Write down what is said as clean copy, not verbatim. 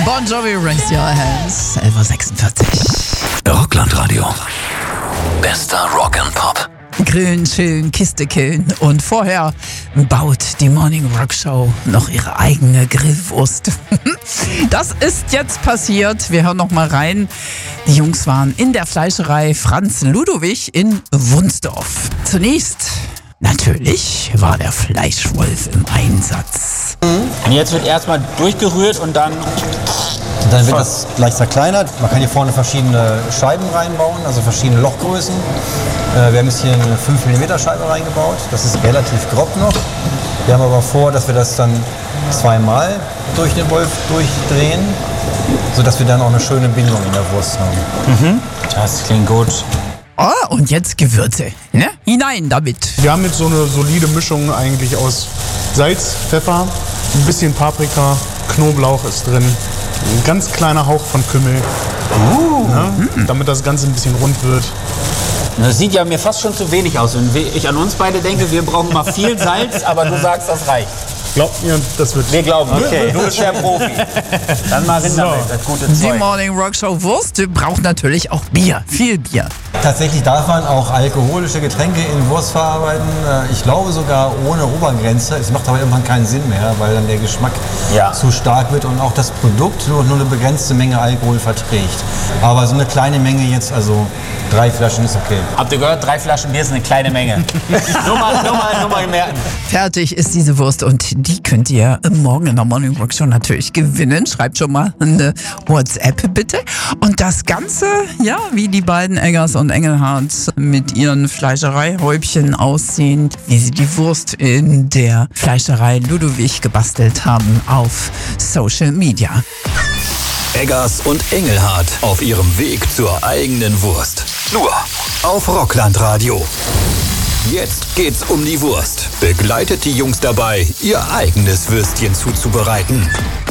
Bon Jovi, Raise Your Hands, 11.46 Uhr. Rocklandradio. Bester Rock and Pop. Grillen, chillen, Kiste killen. Und vorher baut die Morning Rock Show noch ihre eigene Grillwurst. Das ist jetzt passiert. Wir hören noch mal rein. Die Jungs waren in der Fleischerei Franz Ludowig in Wunsdorf. Zunächst, natürlich, war der Fleischwolf im Einsatz. Und jetzt wird erstmal durchgerührt und dann wird das leicht zerkleinert. Man kann hier vorne verschiedene Scheiben reinbauen, also verschiedene Lochgrößen. Wir haben jetzt hier eine 5 mm Scheibe reingebaut. Das ist relativ grob noch. Wir haben aber vor, dass wir das dann zweimal durch den Wolf durchdrehen, sodass wir dann auch eine schöne Bindung in der Wurst haben. Das klingt gut. Oh, und jetzt Gewürze, ne? Hinein damit. Wir haben jetzt so eine solide Mischung eigentlich aus Salz, Pfeffer, ein bisschen Paprika, Knoblauch ist drin, ein ganz kleiner Hauch von Kümmel, damit das Ganze ein bisschen rund wird. Das sieht ja mir fast schon zu wenig aus. Und ich an uns beide denke, wir brauchen mal viel Salz, aber du sagst, das reicht. Glaubt mir, das wird... Wir glauben, okay, du bist der Profi. Dann mal Rindermilch, das gute Die Zeug. Morning Rock Show Wurst braucht natürlich auch Bier, viel Bier. Tatsächlich darf man auch alkoholische Getränke in Wurst verarbeiten. Ich glaube sogar ohne Obergrenze. Es macht aber irgendwann keinen Sinn mehr, weil dann der Geschmack zu stark wird und auch das Produkt nur eine begrenzte Menge Alkohol verträgt. Aber so eine kleine Menge jetzt, also 3 Flaschen ist okay. Habt ihr gehört, 3 Flaschen Bier ist eine kleine Menge. nur mal merken. Fertig ist diese Wurst und die könnt ihr morgen in der Morning Rock Show natürlich gewinnen. Schreibt schon mal eine WhatsApp bitte. Und das Ganze, ja, wie die beiden Eggers und Engelhardt mit ihren Fleischereihäubchen aussehen, wie sie die Wurst in der Fleischerei Ludowig gebastelt haben auf Social Media. Eggers und Engelhardt auf ihrem Weg zur eigenen Wurst. Nur auf Rocklandradio. Jetzt geht's um die Wurst. Begleitet die Jungs dabei, ihr eigenes Würstchen zuzubereiten.